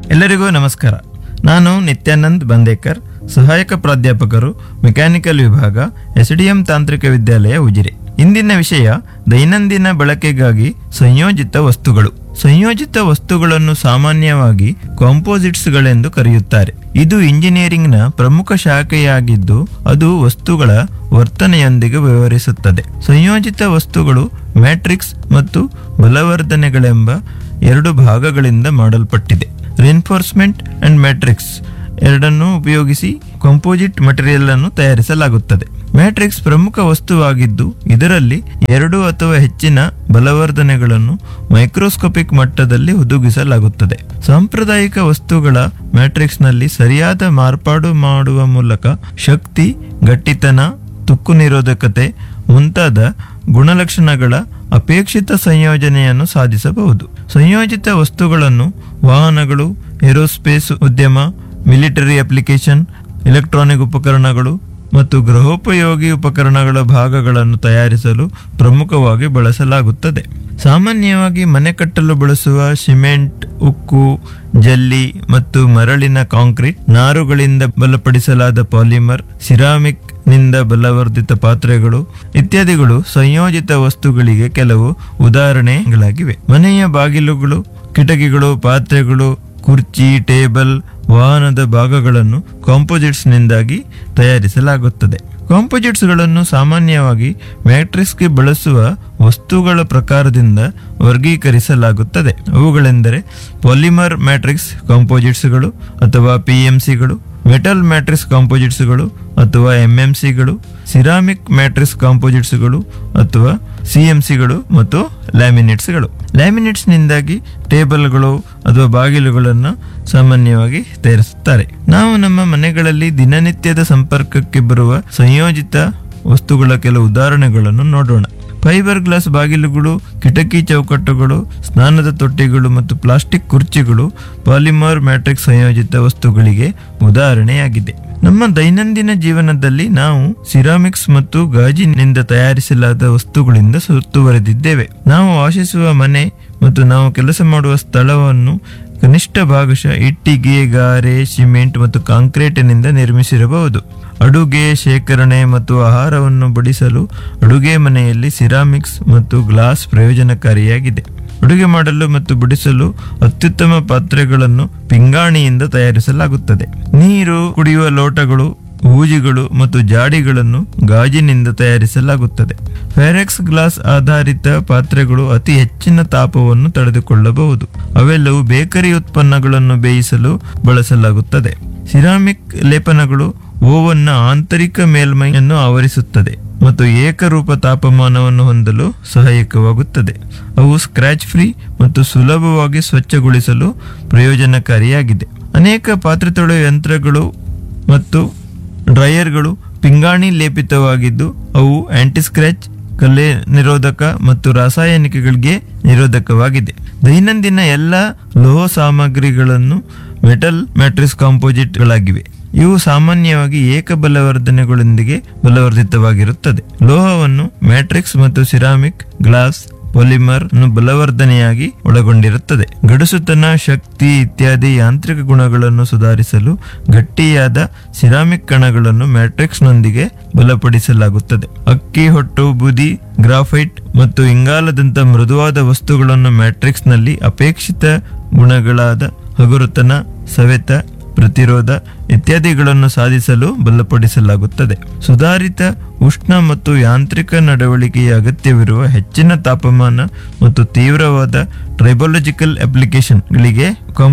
ಎಲ್ಲರಿಗೂ ನಮಸ್ಕಾರ. ನಾನು ನಿತ್ಯಾನಂದ್ ಬಂದೇಕರ್, ಸಹಾಯಕ ಪ್ರಾಧ್ಯಾಪಕರು, ಮೆಕ್ಯಾನಿಕಲ್ ವಿಭಾಗ, ಎಸ್ಡಿಎಂ ತಾಂತ್ರಿಕ ವಿದ್ಯಾಲಯ ಉಜಿರೆ. ಇಂದಿನ ವಿಷಯ ದೈನಂದಿನ ಬಳಕೆಗಾಗಿ ಸಂಯೋಜಿತ ವಸ್ತುಗಳು. ಸಂಯೋಜಿತ ವಸ್ತುಗಳನ್ನು ಸಾಮಾನ್ಯವಾಗಿ ಕಾಂಪೋಸಿಟ್ಸ್ಗಳೆಂದು ಕರೆಯುತ್ತಾರೆ. ಇದು ಇಂಜಿನಿಯರಿಂಗ್ನ ಪ್ರಮುಖ ಶಾಖೆಯಾಗಿದ್ದು ಅದು ವಸ್ತುಗಳ ವರ್ತನೆಯೊಂದಿಗೆ ವ್ಯವಹರಿಸುತ್ತದೆ. ಸಂಯೋಜಿತ ವಸ್ತುಗಳು ಮ್ಯಾಟ್ರಿಕ್ಸ್ ಮತ್ತು ಬಲವರ್ಧನೆಗಳೆಂಬ ಎರಡು ಭಾಗಗಳಿಂದ ಮಾಡಲ್ಪಟ್ಟಿದೆ. ರಿನ್ಫೋರ್ಸ್ಮೆಂಟ್ ಅಂಡ್ ಮ್ಯಾಟ್ರಿಕ್ಸ್ ಎರಡನ್ನೂ ಉಪಯೋಗಿಸಿ ಕಾಂಪೋಸಿಟ್ ಮಟೀರಿಯಲ್ ಅನ್ನು ತಯಾರಿಸಲಾಗುತ್ತದೆ. ಮ್ಯಾಟ್ರಿಕ್ಸ್ ಪ್ರಮುಖ ವಸ್ತುವಾಗಿದ್ದು ಇದರಲ್ಲಿ ಎರಡು ಅಥವಾ ಹೆಚ್ಚಿನ ಬಲವರ್ಧನೆಗಳನ್ನು ಮೈಕ್ರೋಸ್ಕೋಪಿಕ್ ಮಟ್ಟದಲ್ಲಿ ಹುದುಗಿಸಲಾಗುತ್ತದೆ. ಸಾಂಪ್ರದಾಯಿಕ ವಸ್ತುಗಳ ಮ್ಯಾಟ್ರಿಕ್ಸ್ನಲ್ಲಿ ಸರಿಯಾದ ಮಾರ್ಪಾಡು ಮಾಡುವ ಮೂಲಕ ಶಕ್ತಿ, ಗಟ್ಟಿತನ, ತುಕ್ಕು ನಿರೋಧಕತೆ ಮುಂತಾದ ಗುಣಲಕ್ಷಣಗಳ ಅಪೇಕ್ಷಿತ ಸಂಯೋಜನೆಯನ್ನು ಸಾಧಿಸಬಹುದು. ಸಂಯೋಜಿತ ವಸ್ತುಗಳನ್ನು ವಾಹನಗಳು, ಏರೋಸ್ಪೇಸ್ ಉದ್ಯಮ, ಮಿಲಿಟರಿ ಅಪ್ಲಿಕೇಶನ್, ಎಲೆಕ್ಟ್ರಾನಿಕ್ ಉಪಕರಣಗಳು ಮತ್ತು ಗೃಹೋಪಯೋಗಿ ಉಪಕರಣಗಳ ಭಾಗಗಳನ್ನು ತಯಾರಿಸಲು ಪ್ರಮುಖವಾಗಿ ಬಳಸಲಾಗುತ್ತದೆ. ಸಾಮಾನ್ಯವಾಗಿ ಮನೆ ಕಟ್ಟಲು ಬಳಸುವ ಸಿಮೆಂಟ್, ಉಕ್ಕು, ಜಲ್ಲಿ ಮತ್ತು ಮರಳಿನ ಕಾಂಕ್ರೀಟ್, ನಾರುಗಳಿಂದ ಬಲಪಡಿಸಲಾದ ಪಾಲಿಮರ್, ಸಿರಾಮಿಕ್ ನಿಂದ ಬಲವರ್ಧಿತ ಪಾತ್ರೆಗಳು ಇತ್ಯಾದಿಗಳು ಸಂಯೋಜಿತ ವಸ್ತುಗಳಿಗೆ ಕೆಲವು ಉದಾಹರಣೆಗಳಾಗಿವೆ. ಮನೆಯ ಬಾಗಿಲುಗಳು, ಕಿಟಕಿಗಳು, ಪಾತ್ರೆಗಳು, ಕುರ್ಚಿ, ಟೇಬಲ್, ವಾಹನದ ಭಾಗಗಳನ್ನು ಕಾಂಪೋಸಿಟ್ಸ್ನಿಂದಾಗಿ ತಯಾರಿಸಲಾಗುತ್ತದೆ. ಕಾಂಪೋಸಿಟ್ಸ್ಗಳನ್ನು ಸಾಮಾನ್ಯವಾಗಿ ಮ್ಯಾಟ್ರಿಕ್ಸ್ಗೆ ಬಳಸುವ ವಸ್ತುಗಳ ಪ್ರಕಾರದಿಂದ ವರ್ಗೀಕರಿಸಲಾಗುತ್ತದೆ. ಅವುಗಳೆಂದರೆ ಪಾಲಿಮರ್ ಮ್ಯಾಟ್ರಿಕ್ಸ್ ಕಾಂಪೋಸಿಟ್ಸ್ಗಳು ಅಥವಾ PMCಗಳು, ಮೆಟಲ್ ಮ್ಯಾಟ್ರಿಕ್ಸ್ ಕಾಂಪೋಸಿಟ್ಸ್ಗಳು ಅಥವಾ MMCಗಳು, ಸಿರಾಮಿಕ್ ಮ್ಯಾಟ್ರಿಕ್ಸ್ ಕಾಂಪೋಸಿಟ್ಸ್ಗಳು ಅಥವಾ CMCಗಳು ಮತ್ತು ಲ್ಯಾಮಿನೇಟ್ಸ್ಗಳು. ಲ್ಯಾಮಿನೇಟ್ಸ್ನಿಂದಾಗಿ ಟೇಬಲ್ಗಳು ಅಥವಾ ಬಾಗಿಲುಗಳನ್ನು ಸಾಮಾನ್ಯವಾಗಿ ತಯಾರಿಸುತ್ತಾರೆ. ನಾವು ನಮ್ಮ ಮನೆಗಳಲ್ಲಿ ದಿನನಿತ್ಯದ ಸಂಪರ್ಕಕ್ಕೆ ಬರುವ ಸಂಯೋಜಿತ ವಸ್ತುಗಳ ಕೆಲವು ಉದಾಹರಣೆಗಳನ್ನು ನೋಡೋಣ. ಫೈಬರ್ ಗ್ಲಾಸ್ ಬಾಗಿಲುಗಳು, ಕಿಟಕಿ ಚೌಕಟ್ಟುಗಳು, ಸ್ನಾನದ ತೊಟ್ಟಿಗಳು ಮತ್ತು ಪ್ಲಾಸ್ಟಿಕ್ ಕುರ್ಚಿಗಳು ಪಾಲಿಮರ್ ಮ್ಯಾಟ್ರಿಕ್ಸ್ ಸಂಯೋಜಿತ ವಸ್ತುಗಳಿಗೆ ಉದಾಹರಣೆಯಾಗಿದೆ. ನಮ್ಮ ದೈನಂದಿನ ಜೀವನದಲ್ಲಿ ನಾವು ಸಿರಾಮಿಕ್ಸ್ ಮತ್ತು ಗಾಜಿನಿಂದ ತಯಾರಿಸಲಾದ ವಸ್ತುಗಳಿಂದ ಸುತ್ತುವರೆದಿದ್ದೇವೆ. ನಾವು ವಾಸಿಸುವ ಮನೆ ಮತ್ತು ನಾವು ಕೆಲಸ ಮಾಡುವ ಸ್ಥಳವನ್ನು ಕನಿಷ್ಠ ಭಾಗಶಃ ಇಟ್ಟಿಗೆ, ಗಾರೆ, ಸಿಮೆಂಟ್ ಮತ್ತು ಕಾಂಕ್ರೀಟಿನಿಂದ ನಿರ್ಮಿಸಿರಬಹುದು. ಅಡುಗೆ, ಶೇಖರಣೆ ಮತ್ತು ಆಹಾರವನ್ನು ಬಡಿಸಲು ಅಡುಗೆ ಮನೆಯಲ್ಲಿ ಸಿರಾಮಿಕ್ಸ್ ಮತ್ತು ಗ್ಲಾಸ್ ಪ್ರಯೋಜನಕಾರಿಯಾಗಿದೆ. ಅಡುಗೆ ಮಾಡಲು ಮತ್ತು ಬಡಿಸಲು ಅತ್ಯುತ್ತಮ ಪಾತ್ರೆಗಳನ್ನು ಪಿಂಗಾಣಿಯಿಂದ ತಯಾರಿಸಲಾಗುತ್ತದೆ. ನೀರು ಕುಡಿಯುವ ಲೋಟಗಳು, ಹೂಜಿಗಳು ಮತ್ತು ಜಾಡಿಗಳನ್ನು ಗಾಜಿನಿಂದ ತಯಾರಿಸಲಾಗುತ್ತದೆ. ಫೆರೆಕ್ಸ್ ಗ್ಲಾಸ್ ಆಧಾರಿತ ಪಾತ್ರೆಗಳು ಅತಿ ಹೆಚ್ಚಿನ ತಾಪವನ್ನು ತಡೆದುಕೊಳ್ಳಬಹುದು. ಅವೆಲ್ಲವೂ ಬೇಕರಿ ಉತ್ಪನ್ನಗಳನ್ನು ಬೇಯಿಸಲು ಬಳಸಲಾಗುತ್ತದೆ. ಸಿರಾಮಿಕ್ ಲೇಪನಗಳು ಓವನ್ನ ಆಂತರಿಕ ಮೇಲ್ಮೈಯನ್ನು ಆವರಿಸುತ್ತದೆ ಮತ್ತು ಏಕರೂಪ ತಾಪಮಾನವನ್ನು ಹೊಂದಲು ಸಹಾಯಕವಾಗುತ್ತದೆ. ಅವು ಸ್ಕ್ರಾಚ್ ಫ್ರೀ ಮತ್ತು ಸುಲಭವಾಗಿ ಸ್ವಚ್ಛಗೊಳಿಸಲು ಪ್ರಯೋಜನಕಾರಿಯಾಗಿದೆ. ಅನೇಕ ಪಾತ್ರೆ ತೊಳೆಯುವ ಯಂತ್ರಗಳು ಮತ್ತು ಡ್ರೈಯರ್ಗಳು ಪಿಂಗಾಣಿ ಲೇಪಿತವಾಗಿದ್ದು ಅವು ಆಂಟಿ ಸ್ಕ್ರಾಚ್, ಕಲೆ ನಿರೋಧಕ ಮತ್ತು ರಾಸಾಯನಿಕಗಳಿಗೆ ನಿರೋಧಕವಾಗಿದೆ. ದೈನಂದಿನ ಎಲ್ಲ ಲೋಹ ಸಾಮಗ್ರಿಗಳನ್ನು ಮೆಟಲ್ ಮ್ಯಾಟ್ರಿಕ್ಸ್ ಕಾಂಪೋಸಿಟ್ಗಳಾಗಿವೆ. ಇವು ಸಾಮಾನ್ಯವಾಗಿ ಏಕ ಬಲವರ್ಧನೆಗಳೊಂದಿಗೆ ಬಲವರ್ಧಿತವಾಗಿರುತ್ತದೆ. ಲೋಹವನ್ನು ಮ್ಯಾಟ್ರಿಕ್ಸ್ ಮತ್ತು ಸಿರಾಮಿಕ್, ಗ್ಲಾಸ್, ಪಾಲಿಮರ್ ಬಲವರ್ಧನೆಯಾಗಿ ಒಳಗೊಂಡಿರುತ್ತದೆ. ಗಡುಸುತನ, ಶಕ್ತಿ ಇತ್ಯಾದಿ ಯಾಂತ್ರಿಕ ಗುಣಗಳನ್ನು ಸುಧಾರಿಸಲು ಗಟ್ಟಿಯಾದ ಸಿರಾಮಿಕ್ ಕಣಗಳನ್ನು ಮ್ಯಾಟ್ರಿಕ್ಸ್ನೊಂದಿಗೆ ಬಲಪಡಿಸಲಾಗುತ್ತದೆ. ಅಕ್ಕಿ ಹೊಟ್ಟು, ಬೂದಿ, ಗ್ರಾಫೈಟ್ ಮತ್ತು ಇಂಗಾಲದಂಥ ಮೃದುವಾದ ವಸ್ತುಗಳನ್ನು ಮ್ಯಾಟ್ರಿಕ್ಸ್ನಲ್ಲಿ ಅಪೇಕ್ಷಿತ ಗುಣಗಳಾದ ಹಗುರತನ, ಸವೆತ, ಪ್ರತಿರೋಧ ಇತ್ಯಾದಿಗಳನ್ನು ಸಾಧಿಸಲು ಬಲಪಡಿಸಲಾಗುತ್ತದೆ. ಸುಧಾರಿತ ಉಷ್ಣ ಮತ್ತು ಯಾಂತ್ರಿಕ ನಡವಳಿಕೆಯ ಅಗತ್ಯವಿರುವ ಹೆಚ್ಚಿನ ತಾಪಮಾನ ಮತ್ತು ತೀವ್ರವಾದ ಟ್ರೈಬಾಲಜಿಕಲ್ ಅಪ್ಲಿಕೇಶನ್ಗಳಿಗೆ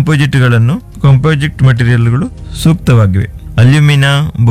ಕಾಂಪೋಸಿಟ್ ಮಟೀರಿಯಲ್ಗಳು ಸೂಕ್ತವಾಗಿವೆ. ಅಲ್ಯೂಮಿನ,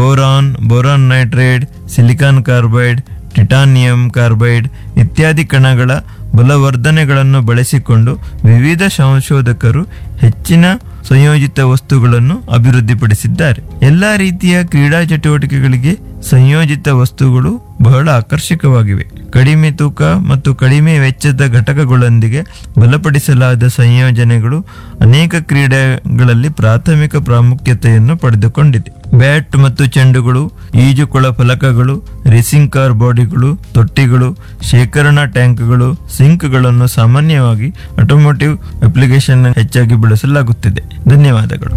boron nitride, silicon carbide, titanium carbide ಇತ್ಯಾದಿ ಕಣಗಳ ಬಲವರ್ಧನೆಗಳನ್ನು ಬಳಸಿಕೊಂಡು ವಿವಿಧ ಸಂಶೋಧಕರು ಹೆಚ್ಚಿನ ಸಂಯೋಜಿತ ವಸ್ತುಗಳನ್ನು ಅಭಿವೃದ್ಧಿಪಡಿಸಿದ್ದಾರೆ. ಎಲ್ಲ ರೀತಿಯ ಕ್ರೀಡಾ ಚಟುವಟಿಕೆಗಳಿಗೆ ಸಂಯೋಜಿತ ವಸ್ತುಗಳು ಬಹಳ ಆಕರ್ಷಕವಾಗಿವೆ. ಕಡಿಮೆ ತೂಕ ಮತ್ತು ಕಡಿಮೆ ವೆಚ್ಚದ ಘಟಕಗಳೊಂದಿಗೆ ಬಲಪಡಿಸಲಾದ ಸಂಯೋಜನೆಗಳು ಅನೇಕ ಕ್ರೀಡೆಗಳಲ್ಲಿ ಪ್ರಾಥಮಿಕ ಪ್ರಾಮುಖ್ಯತೆಯನ್ನು ಪಡೆದುಕೊಂಡಿದೆ. ಬ್ಯಾಟ್ ಮತ್ತು ಚೆಂಡುಗಳು, ಈಜುಕೊಳ ಫಲಕಗಳು, ರೇಸಿಂಗ್ ಕಾರ್ ಬಾಡಿಗಳು, ತೊಟ್ಟಿಗಳು, ಶೇಖರಣಾ ಟ್ಯಾಂಕ್ಗಳು, ಸಿಂಕ್ಗಳನ್ನು ಸಾಮಾನ್ಯವಾಗಿ ಆಟೋಮೋಟಿವ್ ಅಪ್ಲಿಕೇಶನ್ ಹೆಚ್ಚಾಗಿ ಬಳಸಲಾಗುತ್ತಿದೆ. ಧನ್ಯವಾದಗಳು.